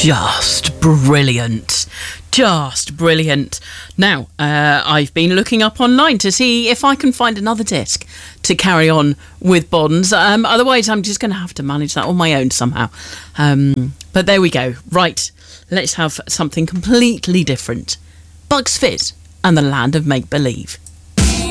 Just brilliant. Just brilliant. Now, I've been looking up online to see if I can find another disc to carry on with Bonds. Otherwise, I'm just going to have to manage that on my own somehow. But there we go. Right, let's have something completely different. Bugs Fizz and the Land of Make-Believe.